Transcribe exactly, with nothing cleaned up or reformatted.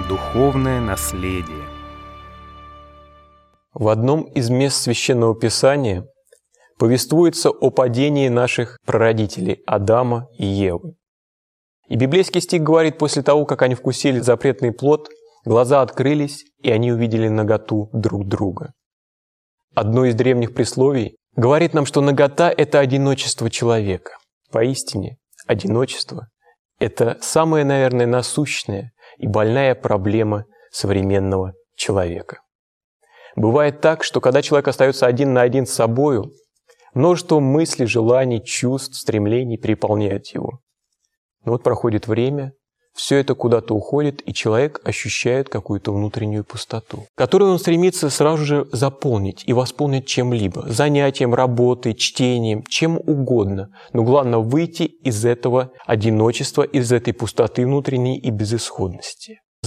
духовное наследие. В одном из мест Священного Писания повествуется о падении наших прародителей Адама и Евы. И библейский стих говорит: после того, как они вкусили запретный плод, глаза открылись, и они увидели наготу друг друга. Одно из древних присловий говорит нам, что нагота – это одиночество человека. Поистине, одиночество – это самая, наверное, насущная и больная проблема современного человека. Бывает так, что когда человек остается один на один с собою, множество мыслей, желаний, чувств, стремлений переполняют его. Но вот проходит время, все это куда-то уходит, и человек ощущает какую-то внутреннюю пустоту, которую он стремится сразу же заполнить и восполнить чем-либо, занятием, работой, чтением, чем угодно. Но главное выйти из этого одиночества, из этой пустоты внутренней и безысходности.